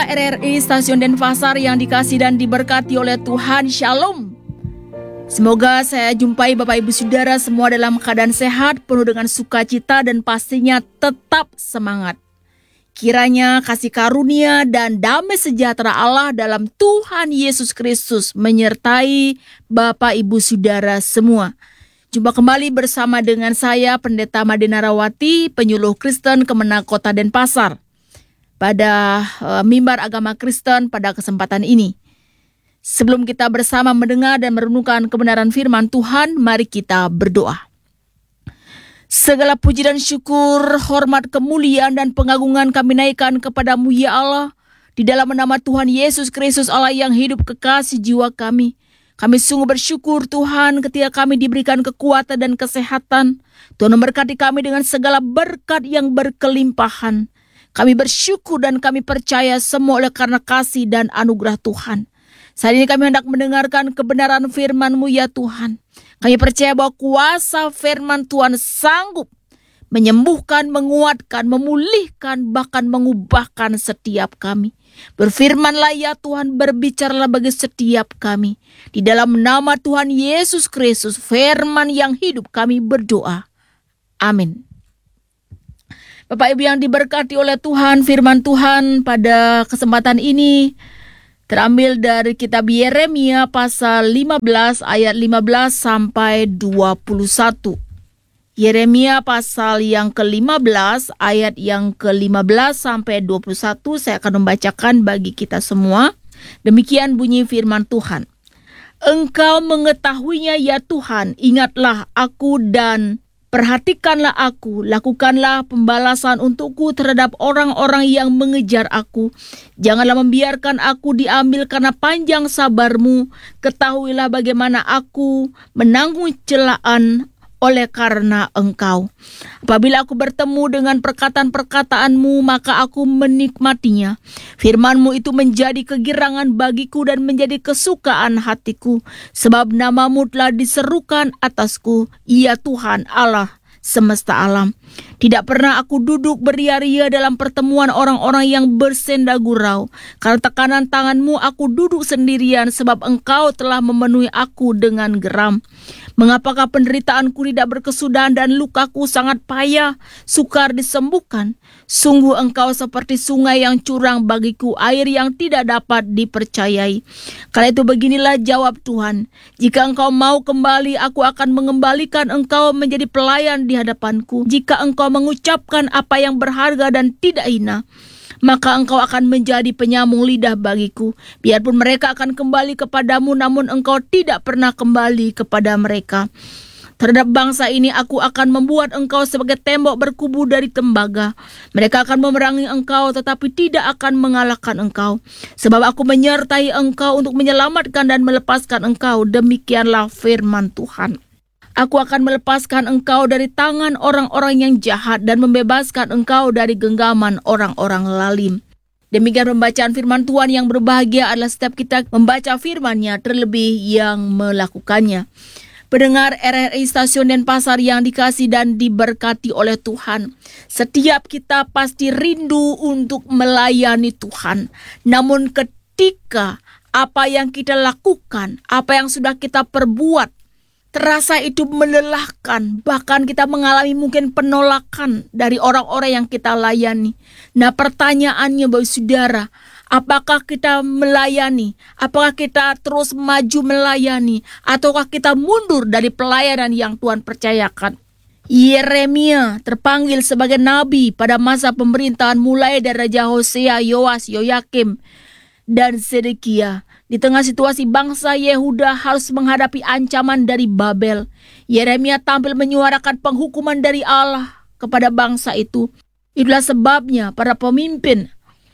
RRI Stasiun Denpasar yang dikasih dan diberkati oleh Tuhan, Shalom. Semoga saya jumpai Bapak Ibu Saudara semua dalam keadaan sehat, penuh dengan sukacita dan pastinya tetap semangat. Kiranya kasih karunia dan damai sejahtera Allah dalam Tuhan Yesus Kristus menyertai Bapak Ibu Saudara semua. Jumpa kembali bersama dengan saya, Pendeta Madina Rawati, penyuluh Kristen Kemenang Kota Denpasar, pada mimbar agama Kristen pada kesempatan ini. Sebelum kita bersama mendengar dan merenungkan kebenaran firman Tuhan, mari kita berdoa. Segala puji dan syukur, hormat, kemuliaan dan pengagungan kami naikkan kepadamu ya Allah, di dalam nama Tuhan Yesus Kristus Allah yang hidup kekasih jiwa kami. Kami sungguh bersyukur Tuhan ketika kami diberikan kekuatan dan kesehatan. Tuhan memberkati kami dengan segala berkat yang berkelimpahan. Kami bersyukur dan kami percaya semua oleh karena kasih dan anugerah Tuhan. Saat ini kami hendak mendengarkan kebenaran firman-Mu ya Tuhan. Kami percaya bahwa kuasa firman Tuhan sanggup menyembuhkan, menguatkan, memulihkan, bahkan mengubahkan setiap kami. Berfirmanlah ya Tuhan, berbicaralah bagi setiap kami. Di dalam nama Tuhan Yesus Kristus, firman yang hidup kami berdoa. Amin. Bapak Ibu yang diberkati oleh Tuhan, firman Tuhan pada kesempatan ini terambil dari kitab Yeremia pasal 15 ayat 15 sampai 21. Yeremia pasal yang ke-15 ayat yang ke-15 sampai 21 saya akan membacakan bagi kita semua. Demikian bunyi firman Tuhan. Engkau mengetahuinya ya Tuhan, ingatlah aku dan perhatikanlah aku, lakukanlah pembalasan untukku terhadap orang-orang yang mengejar aku. Janganlah membiarkan aku diambil karena panjang sabar-Mu. Ketahuilah bagaimana aku menanggung celaan oleh karena Engkau. Apabila aku bertemu dengan perkataan-perkataan-Mu, maka aku menikmatinya. Firman-Mu itu menjadi kegirangan bagiku dan menjadi kesukaan hatiku. Sebab nama-Mu telah diserukan atasku, ya Tuhan Allah semesta alam. Tidak pernah aku duduk beria-ria dalam pertemuan orang-orang yang bersenda gurau. Karena tekanan tangan-Mu aku duduk sendirian, sebab Engkau telah memenuhi aku dengan geram. Mengapakah penderitaanku tidak berkesudahan dan lukaku sangat payah, sukar disembuhkan? Sungguh Engkau seperti sungai yang curang bagiku, air yang tidak dapat dipercayai. Karena itu beginilah jawab Tuhan. Jika Engkau mau kembali, aku akan mengembalikan Engkau menjadi pelayan di hadapanku. Jika Engkau mengucapkan apa yang berharga dan tidak hina, maka Engkau akan menjadi penyambung lidah bagiku. Biarpun mereka akan kembali kepadamu, namun Engkau tidak pernah kembali kepada mereka. Terhadap bangsa ini aku akan membuat Engkau sebagai tembok berkubu dari tembaga. Mereka akan memerangi Engkau, tetapi tidak akan mengalahkan Engkau. Sebab aku menyertai Engkau untuk menyelamatkan dan melepaskan Engkau. Demikianlah firman Tuhan. Aku akan melepaskan engkau dari tangan orang-orang yang jahat dan membebaskan engkau dari genggaman orang-orang lalim. Demikian pembacaan firman Tuhan. Yang berbahagia adalah setiap kita membaca firman-Nya, terlebih yang melakukannya. Pendengar RRI Stasiun Denpasar yang dikasih dan diberkati oleh Tuhan. Setiap kita pasti rindu untuk melayani Tuhan. Namun ketika apa yang kita lakukan, apa yang sudah kita perbuat, terasa itu melelahkan, bahkan kita mengalami mungkin penolakan dari orang-orang yang kita layani. Nah, pertanyaannya bagi saudara, apakah kita melayani? Apakah kita terus maju melayani? Ataukah kita mundur dari pelayanan yang Tuhan percayakan? Yeremia terpanggil sebagai nabi pada masa pemerintahan mulai dari Raja Hosea, Yoas, Yoyakim, dan Sedekia. Di tengah situasi bangsa Yehuda harus menghadapi ancaman dari Babel, Yeremia tampil menyuarakan penghukuman dari Allah kepada bangsa itu. Itulah sebabnya para pemimpin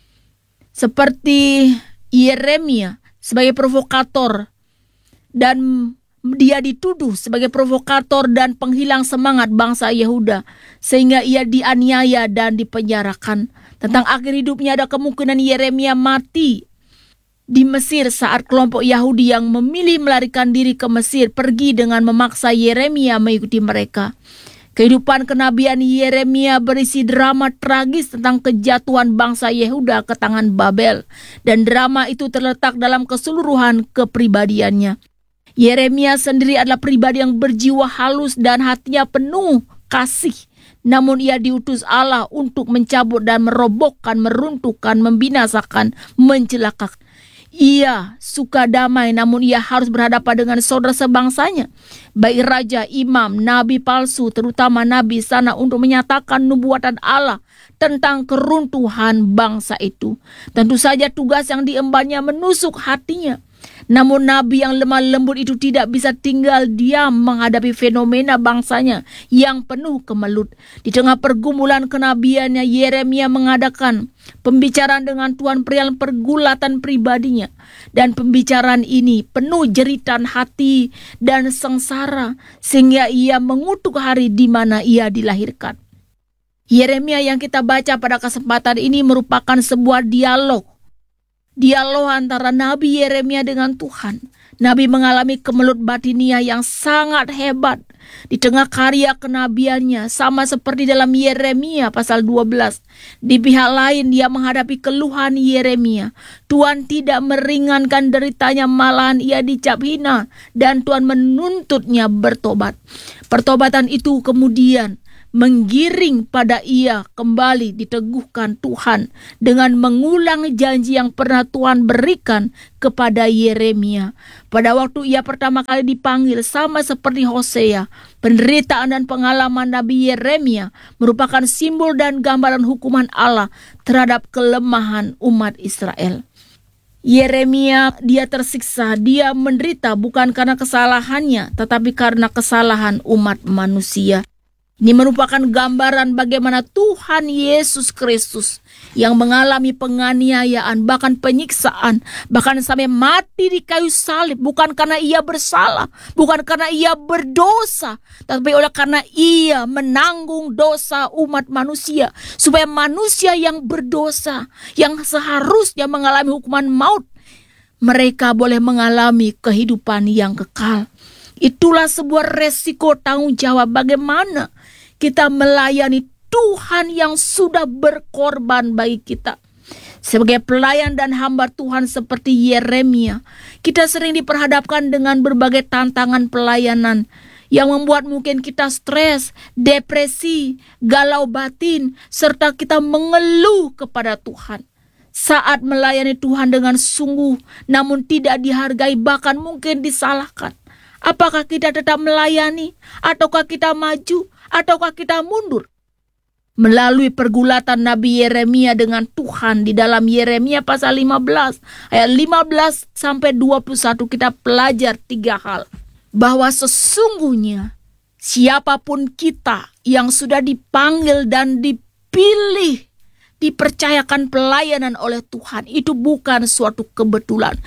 seperti Yeremia sebagai provokator, dan dia dituduh sebagai provokator dan penghilang semangat bangsa Yehuda, sehingga ia dianiaya dan dipenjarakan. Tentang akhir hidupnya ada kemungkinan Yeremia mati di Mesir saat kelompok Yahudi yang memilih melarikan diri ke Mesir pergi dengan memaksa Yeremia mengikuti mereka. Kehidupan kenabian Yeremia berisi drama tragis tentang kejatuhan bangsa Yehuda ke tangan Babel. Dan drama itu terletak dalam keseluruhan kepribadiannya. Yeremia sendiri adalah pribadi yang berjiwa halus dan hatinya penuh kasih. Namun ia diutus Allah untuk mencabut dan merobohkan, meruntuhkan, membinasakan, mencelakakan. Ia suka damai, namun ia harus berhadapan dengan saudara sebangsanya, baik raja, imam, nabi palsu, terutama nabi sana, untuk menyatakan nubuatan Allah tentang keruntuhan bangsa itu. Tentu saja tugas yang diembannya menusuk hatinya. Namun nabi yang lemah lembut itu tidak bisa tinggal diam menghadapi fenomena bangsanya yang penuh kemelut. Di tengah pergumulan kenabiannya, Yeremia mengadakan pembicaraan dengan Tuhan perihal pergulatan pribadinya. Dan pembicaraan ini penuh jeritan hati dan sengsara, sehingga ia mengutuk hari di mana ia dilahirkan. Yeremia yang kita baca pada kesempatan ini merupakan sebuah dialog antara Nabi Yeremia dengan Tuhan. Nabi mengalami kemelut batinia yang sangat hebat di tengah karya kenabiannya, sama seperti dalam Yeremia pasal 12. Di pihak lain dia menghadapi keluhan Yeremia. Tuhan tidak meringankan deritanya, malahan ia dicap hina dan Tuhan menuntutnya bertobat. Pertobatan itu kemudian menggiring pada ia kembali diteguhkan Tuhan dengan mengulang janji yang pernah Tuhan berikan kepada Yeremia. Pada waktu ia pertama kali dipanggil, sama seperti Hosea, penderitaan dan pengalaman Nabi Yeremia merupakan simbol dan gambaran hukuman Allah terhadap kelemahan umat Israel. Yeremia, dia tersiksa, dia menderita bukan karena kesalahannya, tetapi karena kesalahan umat manusia. Ini merupakan gambaran bagaimana Tuhan Yesus Kristus yang mengalami penganiayaan, bahkan penyiksaan, bahkan sampai mati di kayu salib, bukan karena ia bersalah, bukan karena ia berdosa, tapi oleh karena ia menanggung dosa umat manusia, supaya manusia yang berdosa, yang seharusnya mengalami hukuman maut, mereka boleh mengalami kehidupan yang kekal. Itulah sebuah resiko tanggung jawab bagaimana kita melayani Tuhan yang sudah berkorban bagi kita. Sebagai pelayan dan hamba Tuhan seperti Yeremia, kita sering diperhadapkan dengan berbagai tantangan pelayanan yang membuat mungkin kita stres, depresi, galau batin, serta kita mengeluh kepada Tuhan. Saat melayani Tuhan dengan sungguh, namun tidak dihargai, bahkan mungkin disalahkan. Apakah kita tetap melayani? Ataukah kita maju? Ataukah kita mundur? Melalui pergulatan Nabi Yeremia dengan Tuhan di dalam Yeremia pasal 15 ayat 15 sampai 21 kita pelajar 3 hal. Bahwa sesungguhnya siapapun kita yang sudah dipanggil dan dipilih, dipercayakan pelayanan oleh Tuhan, itu bukan suatu kebetulan.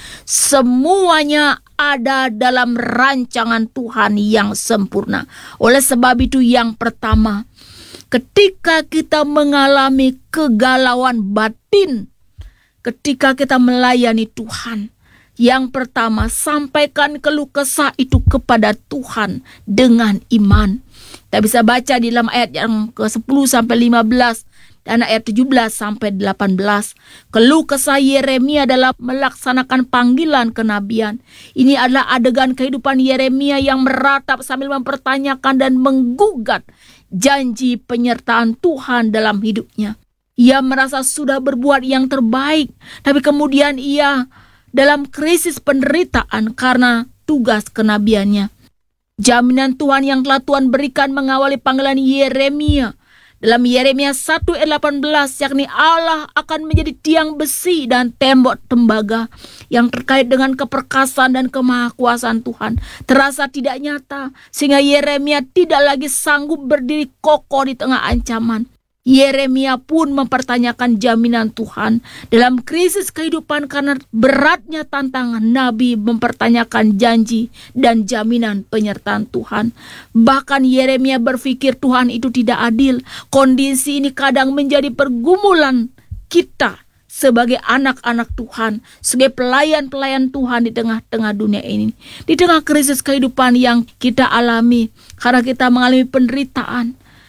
Semuanya ada dalam rancangan Tuhan yang sempurna. Oleh sebab itu, yang pertama, ketika kita mengalami kegalauan batin, ketika kita melayani Tuhan, yang pertama, sampaikan keluh kesah itu kepada Tuhan dengan iman. Kita bisa baca di dalam ayat yang ke-10 sampai 15 dan ayat 17 sampai 18. Keluh kesah Yeremia dalam melaksanakan panggilan kenabian. Ini adalah adegan kehidupan Yeremia yang meratap sambil mempertanyakan dan menggugat janji penyertaan Tuhan dalam hidupnya. Ia merasa sudah berbuat yang terbaik, tapi kemudian ia dalam krisis penderitaan karena tugas kenabiannya. Jaminan Tuhan yang telah Tuhan berikan mengawali panggilan Yeremia dalam Yeremia 1 ayat 18, yakni Allah akan menjadi tiang besi dan tembok tembaga, yang terkait dengan keperkasaan dan kemahakuasaan Tuhan terasa tidak nyata, sehingga Yeremia tidak lagi sanggup berdiri kokoh di tengah ancaman. Yeremia pun mempertanyakan jaminan Tuhan dalam krisis kehidupan karena beratnya tantangan. Nabi mempertanyakan janji dan jaminan penyertaan Tuhan. Bahkan Yeremia berpikir Tuhan itu tidak adil. Kondisi ini kadang menjadi pergumulan kita sebagai anak-anak Tuhan, sebagai pelayan-pelayan Tuhan di tengah-tengah dunia ini. Di tengah krisis kehidupan yang kita alami, karena kita mengalami penderitaan,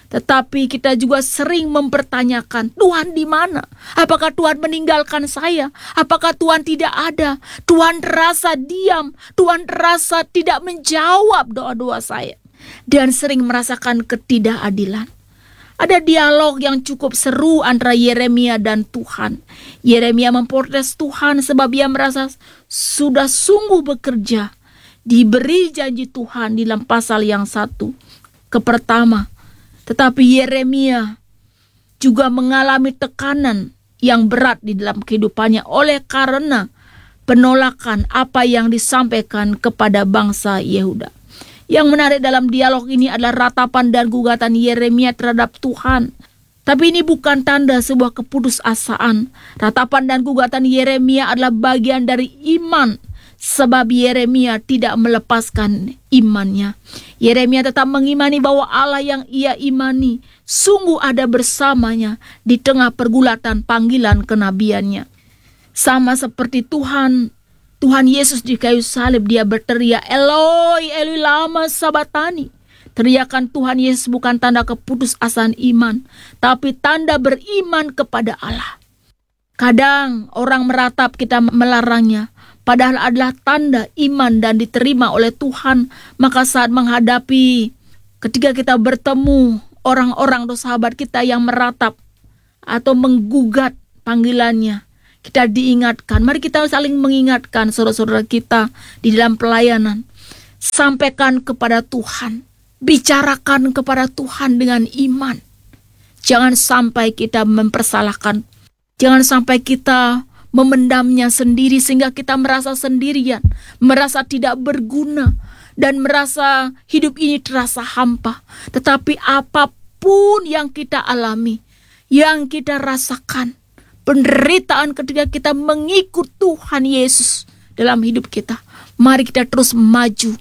Tetapi kita juga sering mempertanyakan, Tuhan di mana? Apakah Tuhan meninggalkan saya? Apakah Tuhan tidak ada? Tuhan terasa diam. Tuhan terasa tidak menjawab doa-doa saya. Dan sering merasakan ketidakadilan. Ada dialog yang cukup seru antara Yeremia dan Tuhan. Yeremia memprotes Tuhan sebab ia merasa sudah sungguh bekerja. Diberi janji Tuhan di dalam pasal yang 1 ke pertama. Tetapi Yeremia juga mengalami tekanan yang berat di dalam kehidupannya oleh karena penolakan apa yang disampaikan kepada bangsa Yehuda. Yang menarik dalam dialog ini adalah ratapan dan gugatan Yeremia terhadap Tuhan. Tapi ini bukan tanda sebuah keputusasaan. Ratapan dan gugatan Yeremia adalah bagian dari iman. Sebab Yeremia tidak melepaskan imannya. Yeremia tetap mengimani bahwa Allah yang ia imani sungguh ada bersamanya di tengah pergulatan panggilan kenabiannya. Sama seperti Tuhan Yesus di kayu salib, dia berteriak, Eloi, Eloi lama sabatani. Teriakan Tuhan Yesus bukan tanda keputusasaan iman, tapi tanda beriman kepada Allah. Kadang orang meratap kita melarangnya, padahal adalah tanda iman dan diterima oleh Tuhan. Maka saat menghadapi, ketika kita bertemu orang-orang atau sahabat kita yang meratap atau menggugat panggilannya, kita diingatkan. Mari kita saling mengingatkan saudara-saudara kita di dalam pelayanan. Sampaikan kepada Tuhan. Bicarakan kepada Tuhan dengan iman. Jangan sampai kita mempersalahkan. Jangan sampai kita memendamnya sendiri sehingga kita merasa sendirian, merasa tidak berguna, dan merasa hidup ini terasa hampa. Tetapi apapun yang kita alami, yang kita rasakan, penderitaan ketika kita mengikut Tuhan Yesus dalam hidup kita, mari kita terus maju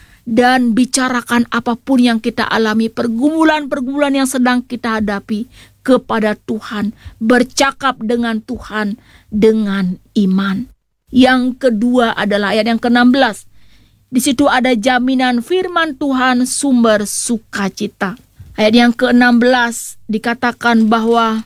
dan bicarakan apapun yang kita alami, pergumulan-pergumulan yang sedang kita hadapi kepada Tuhan, bercakap dengan Tuhan dengan iman. Yang kedua adalah ayat yang ke-16. Di situ ada jaminan firman Tuhan sumber sukacita. Ayat yang ke-16 dikatakan bahwa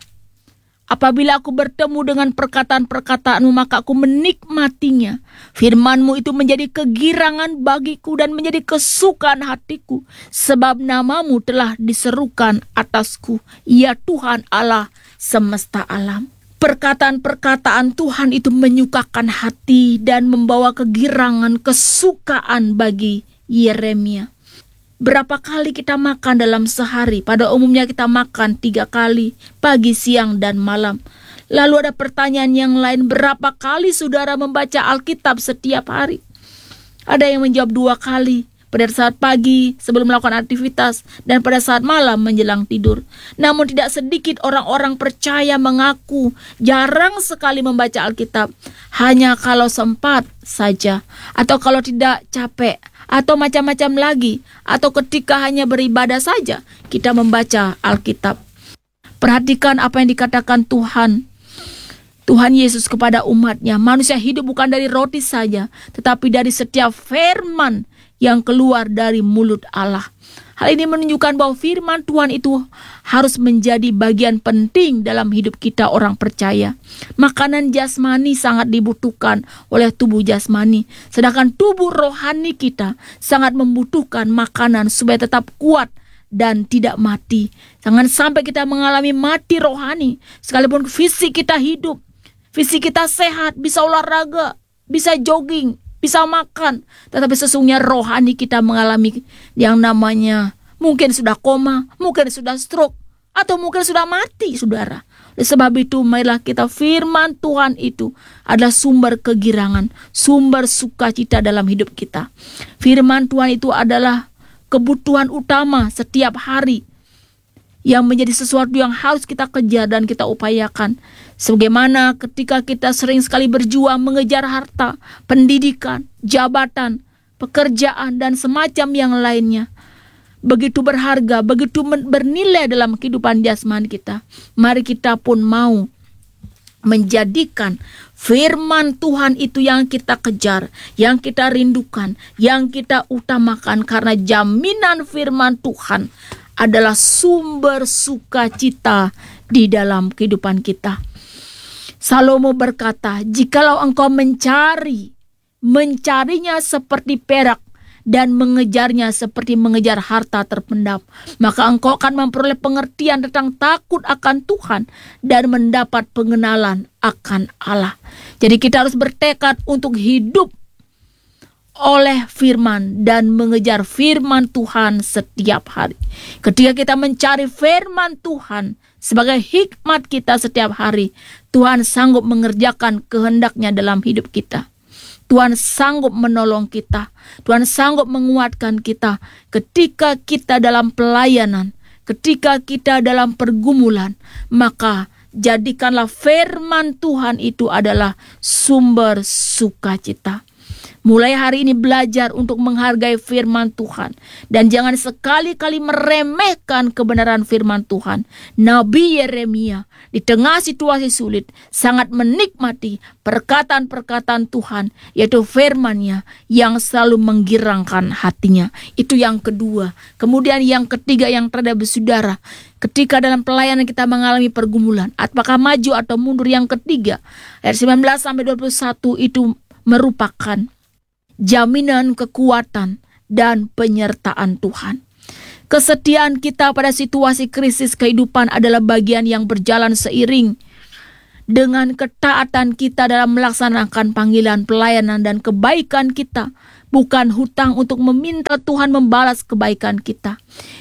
apabila aku bertemu dengan perkataan-perkataanmu, maka aku menikmatinya. Firmanmu itu menjadi kegirangan bagiku dan menjadi kesukaan hatiku. Sebab namamu telah diserukan atasku, ya Tuhan Allah semesta alam. Perkataan-perkataan Tuhan itu menyukakan hati dan membawa kegirangan, kesukaan bagi Yeremia. Berapa kali kita makan dalam sehari? Pada umumnya kita makan 3 kali, pagi, siang, dan malam. Lalu ada pertanyaan yang lain, berapa kali saudara membaca Alkitab setiap hari? Ada yang menjawab 2 kali, pada saat pagi sebelum melakukan aktivitas, dan pada saat malam menjelang tidur. Namun tidak sedikit orang-orang percaya mengaku jarang sekali membaca Alkitab, hanya kalau sempat saja, atau kalau tidak capek, atau macam-macam lagi, atau ketika hanya beribadah saja kita membaca Alkitab. Perhatikan apa yang dikatakan Tuhan Yesus kepada umatnya. Manusia hidup bukan dari roti saja, tetapi dari setiap firman yang keluar dari mulut Allah. Hal ini menunjukkan bahwa firman Tuhan itu harus menjadi bagian penting dalam hidup kita orang percaya. Makanan jasmani sangat dibutuhkan oleh tubuh jasmani, sedangkan tubuh rohani kita sangat membutuhkan makanan supaya tetap kuat dan tidak mati. Jangan sampai kita mengalami mati rohani, sekalipun fisik kita hidup, fisik kita sehat, bisa olahraga, bisa jogging, bisa makan, tetapi sesungguhnya rohani kita mengalami yang namanya mungkin sudah koma, mungkin sudah stroke, atau mungkin sudah mati, saudara. Oleh sebab itu, marilah kita, firman Tuhan itu adalah sumber kegirangan, sumber sukacita dalam hidup kita. Firman Tuhan itu adalah kebutuhan utama setiap hari, yang menjadi sesuatu yang harus kita kejar dan kita upayakan. Sebagaimana ketika kita sering sekali berjuang mengejar harta, pendidikan, jabatan, pekerjaan, dan semacam yang lainnya. Begitu berharga, begitu bernilai dalam kehidupan jasmani kita. Mari kita pun mau menjadikan firman Tuhan itu yang kita kejar, yang kita rindukan, yang kita utamakan. Karena jaminan firman Tuhan adalah sumber sukacita di dalam kehidupan kita. Salomo berkata, jikalau engkau mencarinya seperti perak dan mengejarnya seperti mengejar harta terpendam, maka engkau akan memperoleh pengertian tentang takut akan Tuhan dan mendapat pengenalan akan Allah. Jadi kita harus bertekad untuk hidup oleh firman dan mengejar firman Tuhan setiap hari. Ketika kita mencari firman Tuhan sebagai hikmat kita setiap hari, Tuhan sanggup mengerjakan kehendaknya dalam hidup kita. Tuhan sanggup menolong kita. Tuhan sanggup menguatkan kita ketika kita dalam pelayanan, ketika kita dalam pergumulan. Maka jadikanlah firman Tuhan itu adalah sumber sukacita. Mulai hari ini belajar untuk menghargai firman Tuhan. Dan jangan sekali-kali meremehkan kebenaran firman Tuhan. Nabi Yeremia di tengah situasi sulit sangat menikmati perkataan-perkataan Tuhan, yaitu firman-Nya yang selalu menggirangkan hatinya. Itu yang kedua. Kemudian yang ketiga yang terhadap saudara, ketika dalam pelayanan kita mengalami pergumulan, apakah maju atau mundur, yang ketiga ayat 19-21 itu merupakan jaminan kekuatan dan penyertaan Tuhan. Kesetiaan kita pada situasi krisis kehidupan adalah bagian yang berjalan seiring dengan ketaatan kita dalam melaksanakan panggilan pelayanan dan kebaikan kita, bukan hutang untuk meminta Tuhan membalas kebaikan kita.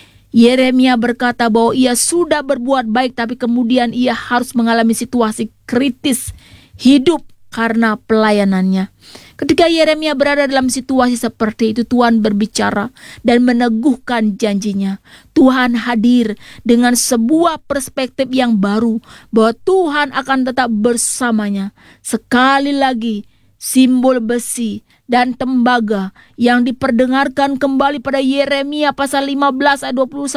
Yeremia berkata bahwa ia sudah berbuat baik, tapi kemudian ia harus mengalami situasi kritis hidup karena pelayanannya. Ketika Yeremia berada dalam situasi seperti itu, Tuhan berbicara dan meneguhkan janjinya. Tuhan hadir dengan sebuah perspektif yang baru bahwa Tuhan akan tetap bersamanya. Sekali lagi, simbol besi dan tembaga yang diperdengarkan kembali pada Yeremia pasal 15 ayat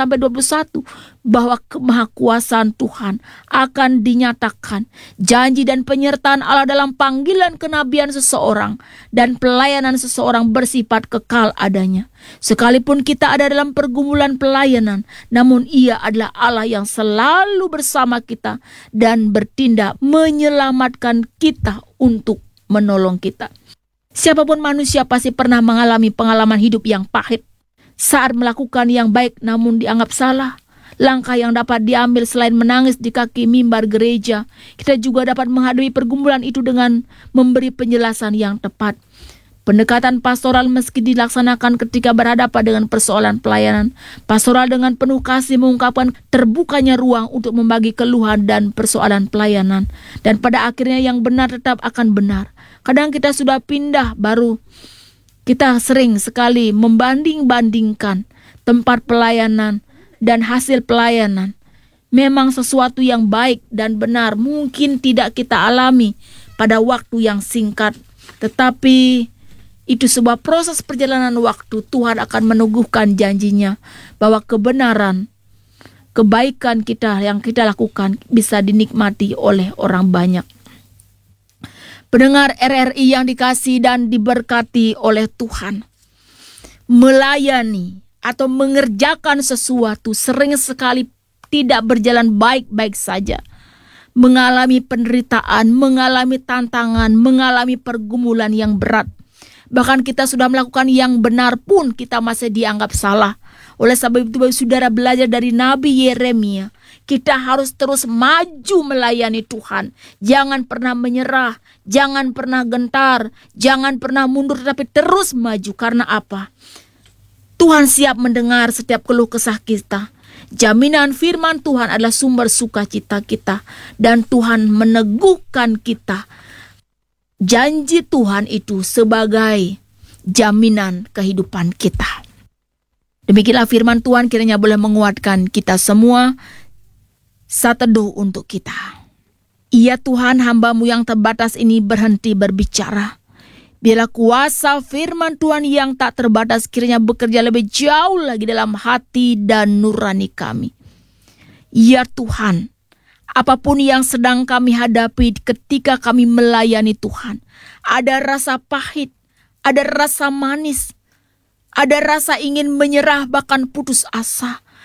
20-21 bahwa kemahakuasaan Tuhan akan dinyatakan. Janji dan penyertaan Allah dalam panggilan kenabian seseorang dan pelayanan seseorang bersifat kekal adanya. Sekalipun kita ada dalam pergumulan pelayanan, namun Ia adalah Allah yang selalu bersama kita dan bertindak menyelamatkan kita untuk menolong kita. Siapapun manusia pasti pernah mengalami pengalaman hidup yang pahit. Saat melakukan yang baik namun dianggap salah. Langkah yang dapat diambil selain menangis di kaki mimbar gereja, kita juga dapat menghadapi pergumulan itu dengan memberi penjelasan yang tepat. Pendekatan pastoral meski dilaksanakan ketika berhadapan dengan persoalan pelayanan, pastoral dengan penuh kasih mengungkapkan terbukanya ruang untuk membagi keluhan dan persoalan pelayanan. Dan pada akhirnya yang benar tetap akan benar. Kadang kita sudah pindah, baru kita sering sekali membanding-bandingkan tempat pelayanan dan hasil pelayanan. Memang sesuatu yang baik dan benar mungkin tidak kita alami pada waktu yang singkat, tetapi itu sebuah proses perjalanan waktu. Tuhan akan meneguhkan janjinya bahwa kebenaran, kebaikan kita yang kita lakukan bisa dinikmati oleh orang banyak. Pendengar RRI yang dikasihi dan diberkati oleh Tuhan, melayani atau mengerjakan sesuatu sering sekali tidak berjalan baik-baik saja. Mengalami penderitaan, mengalami tantangan, mengalami pergumulan yang berat. Bahkan kita sudah melakukan yang benar pun kita masih dianggap salah. Oleh sebab itu, saudara belajar dari Nabi Yeremia. Kita harus terus maju melayani Tuhan. Jangan pernah menyerah, jangan pernah gentar, jangan pernah mundur, tapi terus maju. Karena apa? Tuhan siap mendengar setiap keluh kesah kita. Jaminan firman Tuhan adalah sumber sukacita kita. Dan Tuhan meneguhkan kita. Janji Tuhan itu sebagai jaminan kehidupan kita. Demikianlah firman Tuhan, kiranya boleh menguatkan kita semua. Saat teduh untuk kita. Ya Tuhan, hamba-Mu yang terbatas ini berhenti berbicara. Biarlah kuasa firman Tuhan yang tak terbatas kiranya bekerja lebih jauh lagi dalam hati dan nurani kami. Ya Tuhan, apapun yang sedang kami hadapi ketika kami melayani Tuhan, ada rasa pahit, ada rasa manis, ada rasa ingin menyerah bahkan putus asa.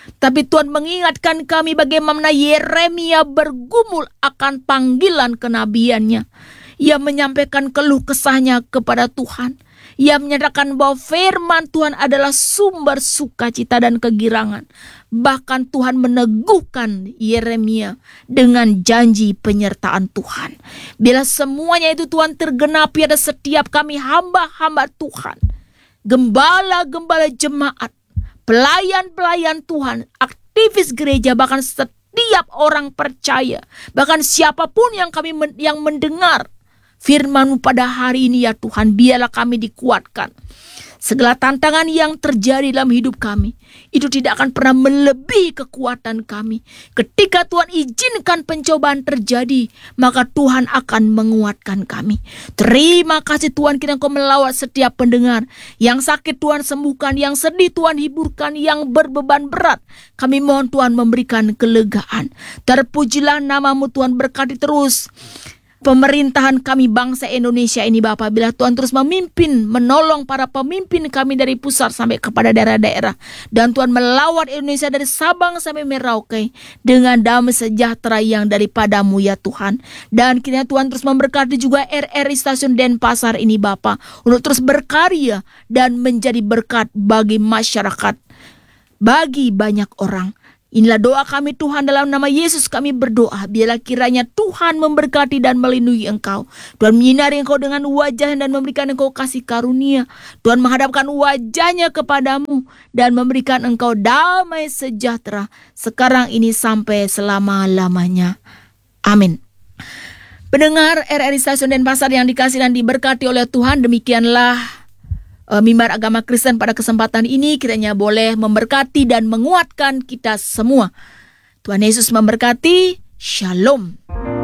Tapi Tuhan mengingatkan kami bagaimana Yeremia bergumul akan panggilan kenabiannya. Ia menyampaikan keluh kesahnya kepada Tuhan. Ia menyatakan bahwa firman Tuhan adalah sumber sukacita dan kegirangan. Bahkan Tuhan meneguhkan Yeremia dengan janji penyertaan Tuhan. Bila semuanya itu Tuhan tergenapi ada setiap kami hamba-hamba Tuhan, gembala-gembala jemaat, pelayan-pelayan Tuhan, aktivis gereja, bahkan setiap orang percaya, bahkan siapapun yang mendengar firman-Mu pada hari ini ya Tuhan, biarlah kami dikuatkan. Segala tantangan yang terjadi dalam hidup kami, itu tidak akan pernah melebihi kekuatan kami. Ketika Tuhan izinkan pencobaan terjadi, maka Tuhan akan menguatkan kami. Terima kasih Tuhan, kiranya Engkau melawat setiap pendengar. Yang sakit Tuhan sembuhkan, yang sedih Tuhan hiburkan, yang berbeban berat, kami mohon Tuhan memberikan kelegaan. Terpujilah nama-Mu Tuhan, berkati terus pemerintahan kami bangsa Indonesia ini Bapa. Bila Tuhan terus memimpin, menolong para pemimpin kami dari pusat sampai kepada daerah-daerah. Dan Tuhan melawat Indonesia dari Sabang sampai Merauke dengan damai sejahtera yang daripada-Mu ya Tuhan. Dan kiranya Tuhan terus memberkati juga RRI Stasiun Denpasar ini Bapa, untuk terus berkarya dan menjadi berkat bagi masyarakat, bagi banyak orang. Inilah doa kami Tuhan, dalam nama Yesus kami berdoa. Biarlah kiranya Tuhan memberkati dan melindungi Engkau. Tuhan menyinari Engkau dengan wajah dan memberikan Engkau kasih karunia. Tuhan menghadapkan wajahnya kepadamu dan memberikan Engkau damai sejahtera sekarang ini sampai selama-lamanya. Amin. Pendengar RRI Stasiun Denpasar yang dikasihi dan diberkati oleh Tuhan, demikianlah mimbar agama Kristen pada kesempatan ini. Kiranya boleh memberkati dan menguatkan kita semua. Tuhan Yesus memberkati. Shalom.